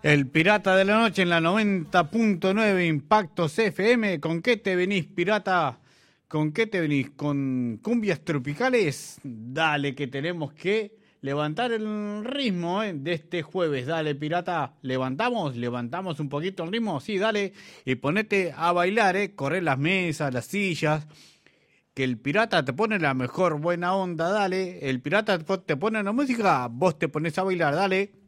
El Pirata de la Noche en la 90.9 Impactos FM. ¿Con qué te venís, pirata? ¿Con qué te venís? ¿Con cumbias tropicales? Dale, que tenemos que levantar el ritmo de este jueves. Dale, pirata, levantamos un poquito el ritmo. Sí, dale, y ponete a bailar, correr las mesas, las sillas. Que el pirata te pone la mejor buena onda, dale. El pirata te pone la música, vos te pones a bailar, dale.